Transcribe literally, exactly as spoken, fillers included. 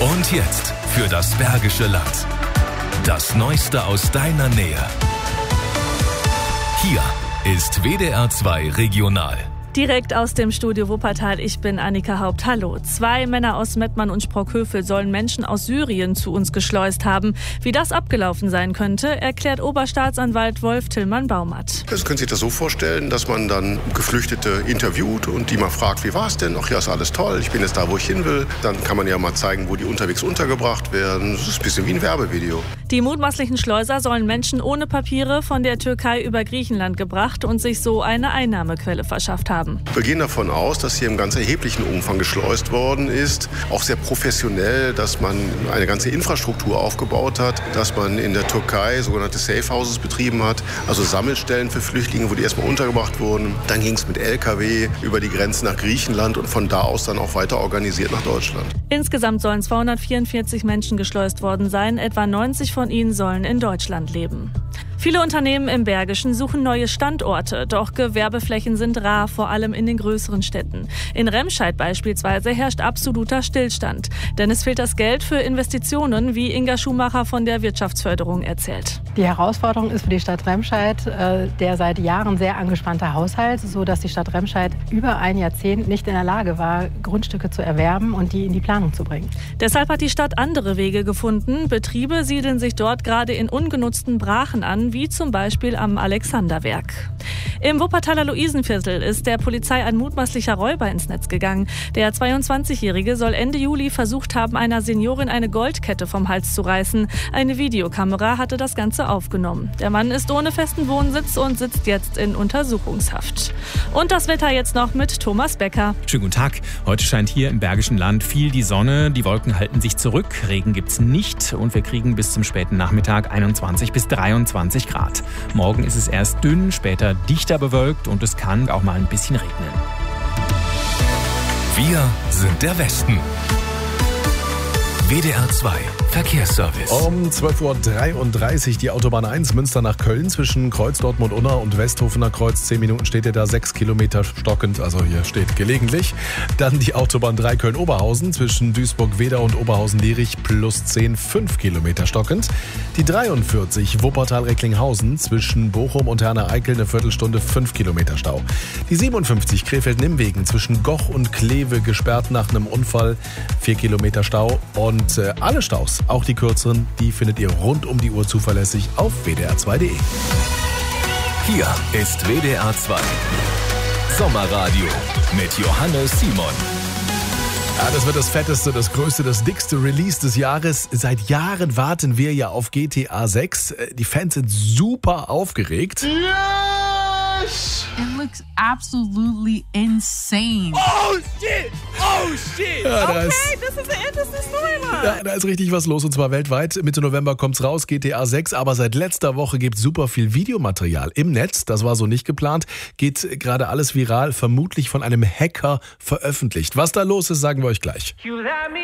Und jetzt für das Bergische Land. Das Neueste aus deiner Nähe. Hier ist W D R zwei Regional. Direkt aus dem Studio Wuppertal, ich bin Annika Haupt. Hallo. Zwei Männer aus Mettmann und Sprockhövel sollen Menschen aus Syrien zu uns geschleust haben. Wie das abgelaufen sein könnte, erklärt Oberstaatsanwalt Wolf Tillmann-Baumert. Sie können sich das so vorstellen, dass man dann Geflüchtete interviewt und die mal fragt, wie war es denn? Ach ja, ist alles toll, ich bin jetzt da, wo ich hin will. Dann kann man ja mal zeigen, wo die unterwegs untergebracht werden. Das ist ein bisschen wie ein Werbevideo. Die mutmaßlichen Schleuser sollen Menschen ohne Papiere von der Türkei über Griechenland gebracht und sich so eine Einnahmequelle verschafft haben. Wir gehen davon aus, dass hier im ganz erheblichen Umfang geschleust worden ist. Auch sehr professionell, dass man eine ganze Infrastruktur aufgebaut hat, dass man in der Türkei sogenannte Safe Houses betrieben hat, also Sammelstellen für Flüchtlinge, wo die erstmal untergebracht wurden. Dann ging es mit L K W über die Grenzen nach Griechenland und von da aus dann auch weiter organisiert nach Deutschland. Insgesamt sollen zweihundertvierundvierzig Menschen geschleust worden sein. Etwa neunzig von ihnen sollen in Deutschland leben. Viele Unternehmen im Bergischen suchen neue Standorte, doch Gewerbeflächen sind rar, vor allem in den größeren Städten. In Remscheid beispielsweise herrscht absoluter Stillstand, denn es fehlt das Geld für Investitionen, wie Inga Schumacher von der Wirtschaftsförderung erzählt. Die Herausforderung ist für die Stadt Remscheid äh, der seit Jahren sehr angespannte Haushalt, so dass die Stadt Remscheid über ein Jahrzehnt nicht in der Lage war, Grundstücke zu erwerben und die in die Planung zu bringen. Deshalb hat die Stadt andere Wege gefunden. Betriebe siedeln sich dort gerade in ungenutzten Brachen an, wie zum Beispiel am Alexanderwerk. Im Wuppertaler Luisenviertel ist der Polizei ein mutmaßlicher Räuber ins Netz gegangen. Der zweiundzwanzigjährige soll Ende Juli versucht haben, einer Seniorin eine Goldkette vom Hals zu reißen. Eine Videokamera hatte das Ganze aufgenommen. Der Mann ist ohne festen Wohnsitz und sitzt jetzt in Untersuchungshaft. Und das Wetter jetzt noch mit Thomas Becker. Schönen guten Tag. Heute scheint hier im Bergischen Land viel die Sonne. Die Wolken halten sich zurück. Regen gibt's nicht. Und wir kriegen bis zum späten Nachmittag einundzwanzig bis dreiundzwanzig Grad. Morgen ist es erst dünn, später dichter bewölkt und es kann auch mal ein bisschen regnen. Wir sind der Westen. W D R zwei Verkehrsservice. Um zwölf Uhr dreiunddreißig die Autobahn eins Münster nach Köln zwischen Kreuz Dortmund-Unna und Westhofener Kreuz. Zehn Minuten steht ihr da, sechs Kilometer stockend, also hier steht gelegentlich. Dann die Autobahn drei Köln-Oberhausen zwischen Duisburg-Wedau und Oberhausen-Lierich plus zehn, fünf Kilometer stockend. Die dreiundvierzig Wuppertal-Recklinghausen zwischen Bochum und Herne-Eickel eine Viertelstunde, fünf Kilometer Stau. Die siebenundfünfzig Krefeld-Nimwegen zwischen Goch und Kleve gesperrt nach einem Unfall, vier Kilometer Stau. Und äh, alle Staus, auch die kürzeren, die findet ihr rund um die Uhr zuverlässig auf w d r zwei punkt d e. Hier ist W D R zwei Sommerradio mit Johannes Simon. Ja, das wird das fetteste, das größte, das dickste Release des Jahres. Seit Jahren warten wir ja auf G T A sechs. Die Fans sind super aufgeregt. Yes! It looks absolutely insane. Oh shit! Oh shit! Ja, okay, ist, das ist der älteste Spoiler. ja, da ist richtig was los und zwar weltweit. Mitte November kommt's raus, G T A sechs. Aber seit letzter Woche gibt's super viel Videomaterial im Netz. Das war so nicht geplant. Geht gerade alles viral, vermutlich von einem Hacker veröffentlicht. Was da los ist, sagen wir euch gleich.